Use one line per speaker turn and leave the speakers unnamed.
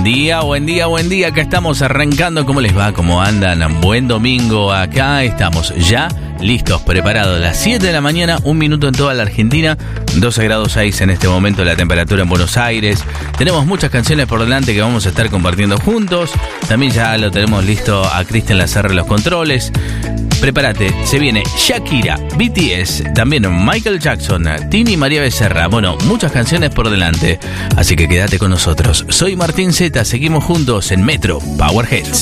Buen día, acá estamos arrancando. ¿Cómo les va? ¿Cómo andan? Buen domingo, acá estamos ya listos, preparados. Las 7 de la mañana, 1 minuto en toda la Argentina, 12 grados 6 en este momento la temperatura en Buenos Aires. Tenemos muchas canciones por delante que vamos a estar compartiendo juntos. También ya lo tenemos listo a Cristian Lacerre en los controles. Prepárate, se viene Shakira, BTS, también Michael Jackson, Tini y María Becerra. Bueno, muchas canciones por delante, así que quédate con nosotros. Soy Martín Zeta, seguimos juntos en Metro Power Hits.